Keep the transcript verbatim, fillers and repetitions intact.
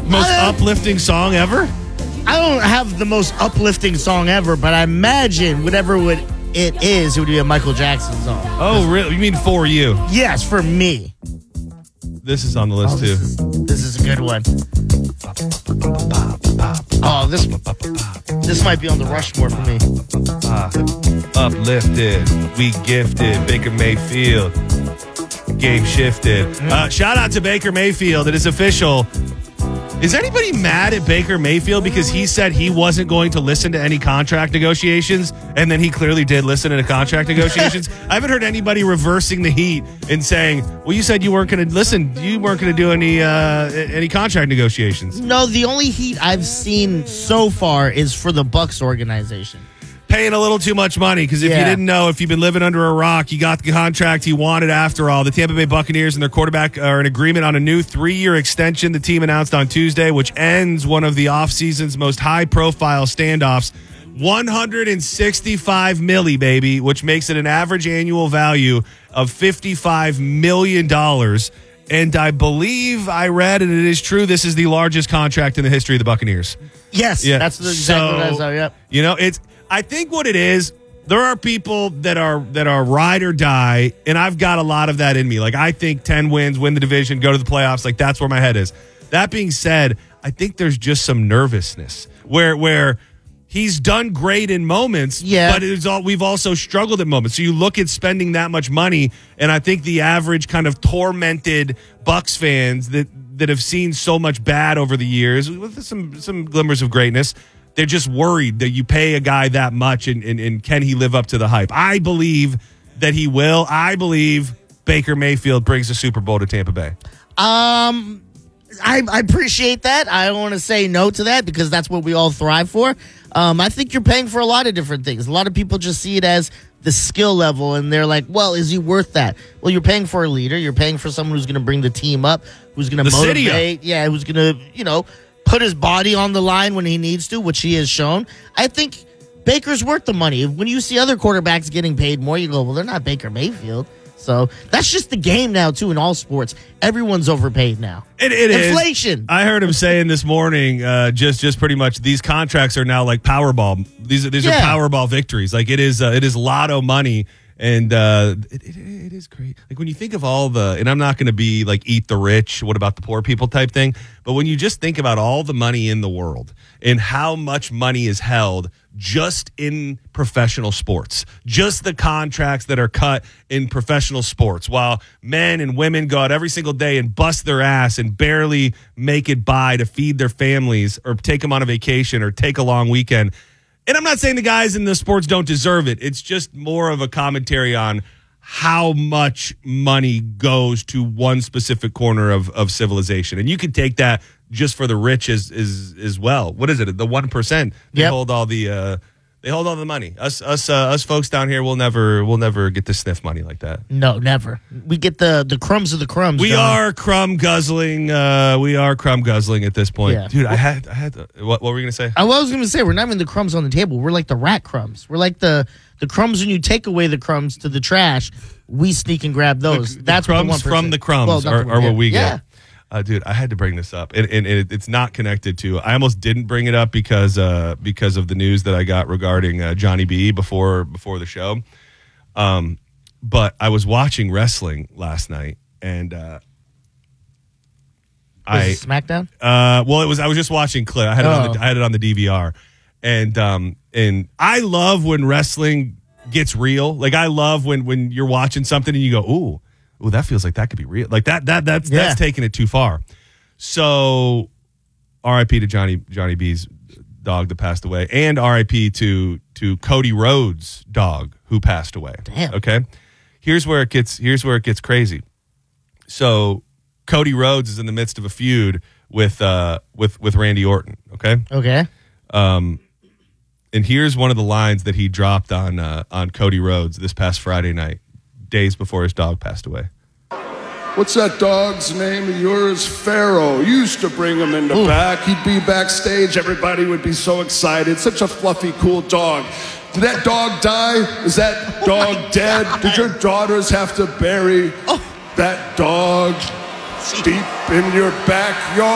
Most I, uplifting song ever? I don't have the most uplifting song ever, but I imagine whatever would it is, it would be a Michael Jackson song. Oh, really? You mean for you? Yes, for me. This is on the list, Oh, too. this, is, this is a good one. Oh, this this might be on the Rushmore for me. Uh, uplifted, we gifted, Baker Mayfield, game shifted. Uh, shout out to Baker Mayfield. It is official. Is anybody mad at Baker Mayfield because he said he wasn't going to listen to any contract negotiations, and then he clearly did listen to the contract negotiations? I haven't heard anybody reversing the heat and saying, well, you said you weren't going to listen. You weren't going to do any uh, any contract negotiations. No, the only heat I've seen so far is for the Bucks organization. Paying a little too much money, because if Yeah. you didn't know, if you've been living under a rock, you got the contract you wanted after all. The Tampa Bay Buccaneers and their quarterback are in agreement on a new three-year extension the team announced on Tuesday, which ends one of the offseason's most high-profile standoffs. one hundred sixty-five milli, baby, which makes it an average annual value of fifty-five million dollars. And I believe I read, and it is true, this is the largest contract in the history of the Buccaneers. Yes, Yeah. that's the exactly So, what I saw. Yep. You know, it's. I think what it is, there are people that are that are ride or die, and I've got a lot of that in me. Like, I think ten wins, win the division, go to the playoffs. Like, that's where my head is. That being said, I think there's just some nervousness where where he's done great in moments, yeah. but it's all we've also struggled at moments. So you look at spending that much money, and I think the average kind of tormented Bucks fans that that have seen so much bad over the years with some some glimmers of greatness, they're just worried that you pay a guy that much and, and, and can he live up to the hype? I believe that he will. I believe Baker Mayfield brings the Super Bowl to Tampa Bay. Um, I, I appreciate that. I don't want to say no to that because that's what we all thrive for. Um, I think you're paying for a lot of different things. A lot of people just see it as the skill level, and they're like, well, is he worth that? Well, you're paying for a leader. You're paying for someone who's going to bring the team up, who's going to motivate. Yeah, who's going to, you know, put his body on the line when he needs to, which he has shown. I think Baker's worth the money. When you see other quarterbacks getting paid more, you go, well, they're not Baker Mayfield. So that's just the game now, too, in all sports. Everyone's overpaid now. It, it Inflation. Is. I heard him saying this morning, uh, just just pretty much these contracts are now like Powerball. These are these Yeah. are Powerball victories. Like it is uh, it is lotto money. And uh, it, it, it is great. Like when you think of all the, and I'm not going to be like eat the rich, what about the poor people type thing. But when you just think about all the money in the world and how much money is held just in professional sports, just the contracts that are cut in professional sports, while men and women go out every single day and bust their ass and barely make it by to feed their families or take them on a vacation or take a long weekend. And I'm not saying the guys in the sports don't deserve it. It's just more of a commentary on how much money goes to one specific corner of, of civilization. And you can take that just for the rich as as, as well. What is it? The one percent. They Yep. hold all the uh, they hold all the money. Us us uh, us folks down here will never we'll never get to sniff money like that. No, never. We get the, the crumbs of the crumbs. We John. are crumb guzzling. Uh, we are crumb guzzling at this point, Yeah. dude. I had I had to, what, what were we gonna say? I was going to say, we're not even the crumbs on the table. We're like the rat crumbs. We're like the, the crumbs when you take away the crumbs to the trash. We sneak and grab those. The, That's the what crumbs the from the crumbs well, are, the, are yeah. what we yeah. get. Uh, dude, I had to bring this up, and, and, and it's not connected to. I almost didn't bring it up because uh, because of the news that I got regarding uh, Johnny B before before the show. Um, but I was watching wrestling last night, and uh, Was I it SmackDown? uh, well, it was I was just watching clip. I had it on the Oh. I had it on the D V R, and um, and I love when wrestling gets real. Like I love when when you're watching something and you go, ooh. Ooh, that feels like that could be real. Like that, that, that's Yeah. that's taking it too far. So, R I P to Johnny Johnny B's dog that passed away, and R I P to to Cody Rhodes' dog who passed away. Damn. Okay, here's where it gets here's where it gets crazy. So, Cody Rhodes is in the midst of a feud with uh with with Randy Orton. Okay, Okay. um, and here's one of the lines that he dropped on uh, on Cody Rhodes this past Friday night, days before his dog passed away. What's that dog's name of yours? Pharaoh. You used to bring him in the Ooh. back. He'd be backstage. Everybody would be so excited. Such a fluffy, cool dog. Did that dog die? Is that dog dead? Did your daughters have to bury that dog deep in your backyard?